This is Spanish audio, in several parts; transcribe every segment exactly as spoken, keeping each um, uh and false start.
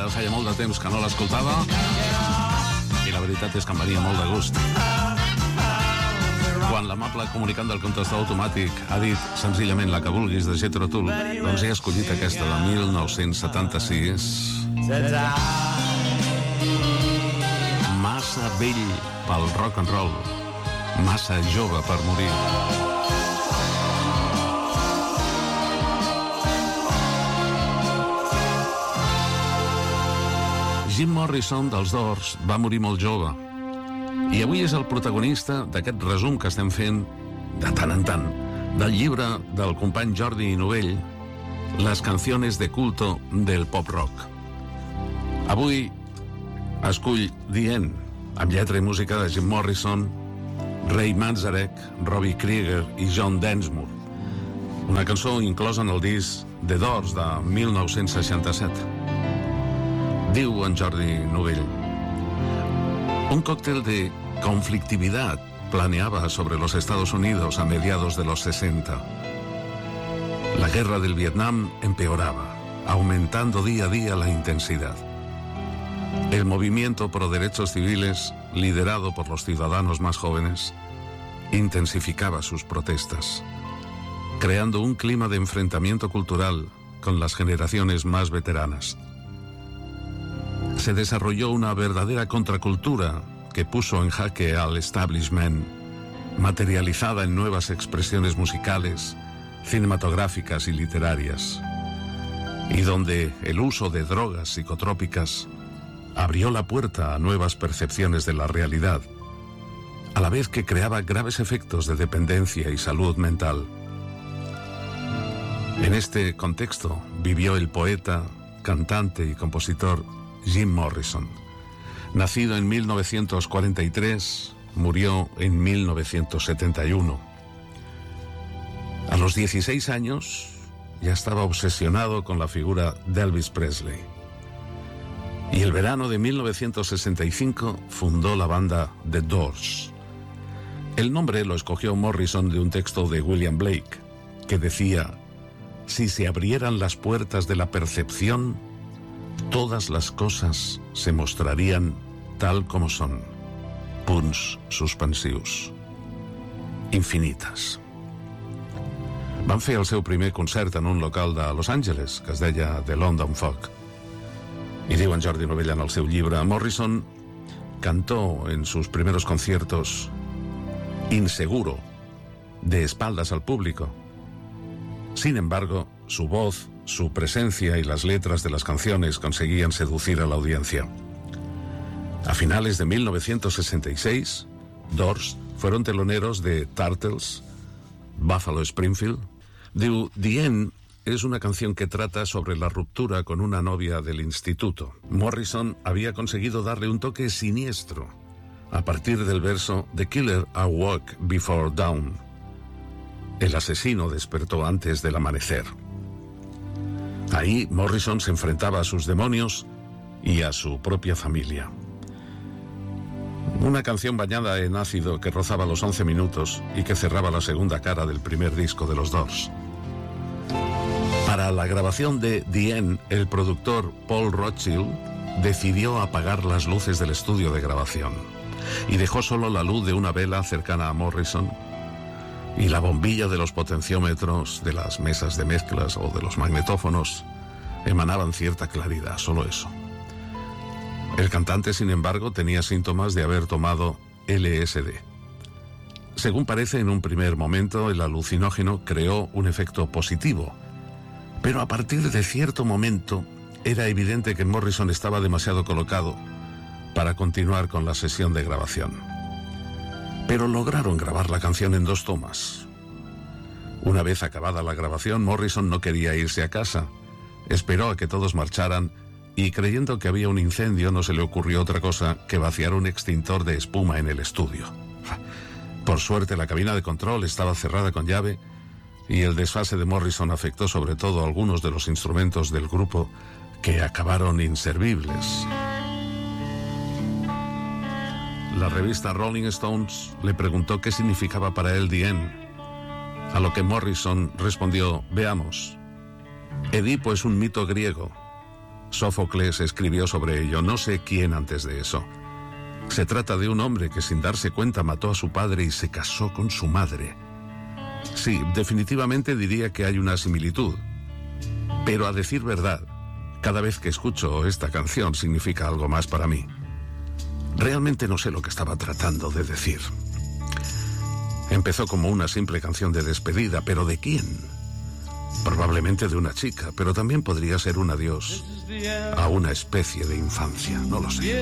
feia molt de temps que no l'escoltava i la veritat és que em venia molt de gust. Quan l'amable comunicant del contestador automàtic ha dit senzillament la que vulguis de Jethro Tull, doncs he escollit aquesta de mil nou-cents setanta-sis. Massa vell pel rock and roll, massa jove per morir. Jim Morrison dels Doors va morir molt jove i avui és el protagonista d'aquest resum que estem fent de tant en tant del llibre del company Jordi Novell, Les canciones de culto del pop rock. Avui escull The End, amb lletra i música de Jim Morrison, Ray Manzarek, Robbie Krieger i John Densmore, una cançó inclosa en el disc The Doors de mil nou-cents seixanta-set. Diu en Jordi Novell: un cóctel de conflictividad planeaba sobre los Estados Unidos a mediados de los sesenta. La guerra del Vietnam empeoraba, aumentando día a día la intensidad. El movimiento pro derechos civiles, liderado por los ciudadanos más jóvenes, intensificaba sus protestas, creando un clima de enfrentamiento cultural con las generaciones más veteranas. Se desarrolló una verdadera contracultura que puso en jaque al establishment, materializada en nuevas expresiones musicales, cinematográficas y literarias, y donde el uso de drogas psicotrópicas abrió la puerta a nuevas percepciones de la realidad, a la vez que creaba graves efectos de dependencia y salud mental. En este contexto vivió el poeta, cantante y compositor Jim Morrison. Nacido en mil novecientos cuarenta y tres, murió en mil novecientos setenta y uno. A los dieciséis años ya estaba obsesionado con la figura de Elvis Presley. Y el verano de mil novecientos sesenta y cinco fundó la banda The Doors. El nombre lo escogió Morrison de un texto de William Blake que decía: si se abrieran las puertas de la percepción, todas las cosas se mostrarían tal como son. Punts suspensius. Infinites. Van fer el seu primer concert en un local de Los Angeles, que es deia The London Fog. Y diu en Jordi Novell en el seu llibre: Morrison cantó en sus primeros conciertos inseguro, de espaldas al público. Sin embargo, su voz, su presencia y las letras de las canciones conseguían seducir a la audiencia. A finales de mil novecientos sesenta y seis, Doors fueron teloneros de Turtles, Buffalo Springfield. Diu, The End es una canción que trata sobre la ruptura con una novia del instituto. Morrison había conseguido darle un toque siniestro a partir del verso The Killer awoke before dawn. El asesino despertó antes del amanecer. Ahí Morrison se enfrentaba a sus demonios y a su propia familia. Una canción bañada en ácido que rozaba los once minutos y que cerraba la segunda cara del primer disco de los Doors. Para la grabación de The End, el productor Paul Rothchild decidió apagar las luces del estudio de grabación y dejó solo la luz de una vela cercana a Morrison, y la bombilla de los potenciómetros de las mesas de mezclas o de los magnetófonos emanaban cierta claridad, solo eso. El cantante, sin embargo, tenía síntomas de haber tomado L S D. Según parece, en un primer momento el alucinógeno creó un efecto positivo, pero a partir de cierto momento era evidente que Morrison estaba demasiado colocado para continuar con la sesión de grabación. Pero lograron grabar la canción en dos tomas. Una vez acabada la grabación, Morrison no quería irse a casa. Esperó a que todos marcharan y, creyendo que había un incendio, no se le ocurrió otra cosa que vaciar un extintor de espuma en el estudio. Por suerte, la cabina de control estaba cerrada con llave y el desfase de Morrison afectó sobre todo a algunos de los instrumentos del grupo, que acabaron inservibles. La revista Rolling Stones le preguntó qué significaba para él The End, a lo que Morrison respondió: veamos, Edipo es un mito griego, Sófocles escribió sobre ello, no sé quién antes de eso. Se trata de un hombre que sin darse cuenta mató a su padre y se casó con su madre. Sí, definitivamente diría que hay una similitud. Pero a decir verdad, cada vez que escucho esta canción significa algo más para mí. Realmente no sé lo que estaba tratando de decir. Empezó como una simple canción de despedida, pero ¿de quién? Probablemente de una chica, pero también podría ser un adiós a una especie de infancia, no lo sé.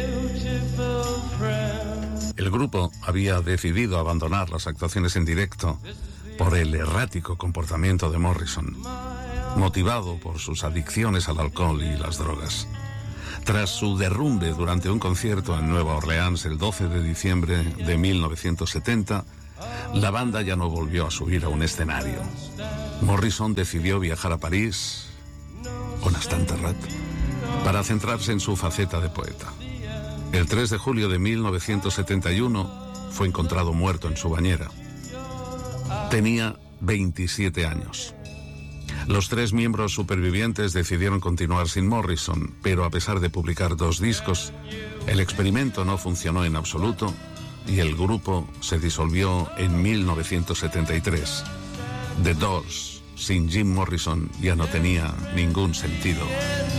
El grupo había decidido abandonar las actuaciones en directo por el errático comportamiento de Morrison, motivado por sus adicciones al alcohol y las drogas. Tras su derrumbe durante un concierto en Nueva Orleans el doce de diciembre de mil novecientos setenta, la banda ya no volvió a subir a un escenario. Morrison decidió viajar a París, o Nastanterrat, para centrarse en su faceta de poeta. El tres de julio de mil novecientos setenta y uno fue encontrado muerto en su bañera. Tenía veintisiete años. Los tres miembros supervivientes decidieron continuar sin Morrison, pero a pesar de publicar dos discos, el experimento no funcionó en absoluto y el grupo se disolvió en mil novecientos setenta y tres. The Doors sin Jim Morrison ya no tenía ningún sentido.